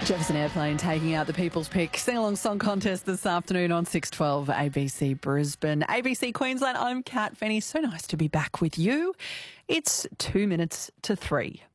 Jefferson Airplane taking out the People's Pick sing-along song contest this afternoon on 612 ABC Brisbane. ABC Queensland, I'm Kat Fenny. So nice to be back with you. It's 2 minutes to 3.